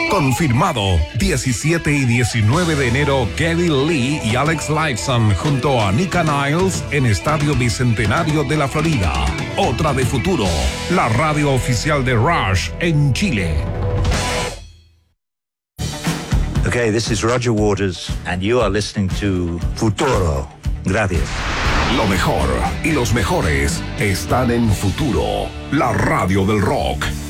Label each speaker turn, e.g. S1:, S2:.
S1: Confirmado, 17 y 19 de enero, Geddy Lee y Alex Lifeson junto a Nika Niles en Estadio Bicentenario de la Florida. Otra de Futuro, la radio oficial de Rush en Chile.
S2: Okay, this is Roger Waters, and you are listening to Futuro. Gracias.
S1: Lo mejor y los mejores están en Futuro, la radio del rock.